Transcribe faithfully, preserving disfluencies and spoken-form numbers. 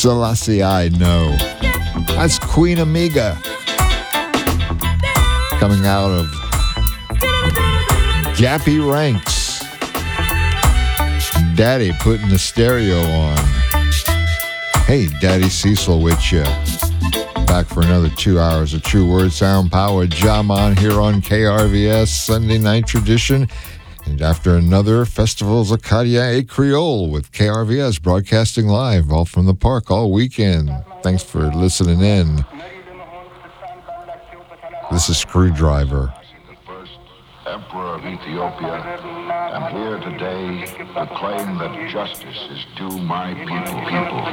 Selassie I know. That's Queen Amiga. Coming out of Gappy Ranks. Daddy putting the stereo on. Hey, Daddy Cecil with you. Back for another two hours of True Word Sound Power Jam on here on K R V S Sunday Night Tradition. And after another Festivals Acadia et Creole with K R V S broadcasting live all from the park all weekend. Thanks for listening in. This is Screwdriver. The first emperor of Ethiopia, am here today to claim that justice is due my people, people.